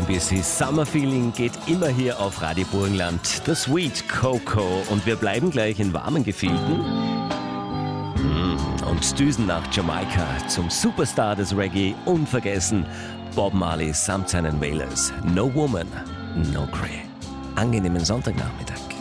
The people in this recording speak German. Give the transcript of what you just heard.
bisschen Summer Feeling geht immer hier auf Radio Burgenland. The Sweet Coco. Und wir bleiben gleich in warmen Gefilden und düsen nach Jamaika zum Superstar des Reggae, unvergessen Bob Marley samt seinen Wailers. No Woman, No Cry. Angenehmen Sonntagnachmittag.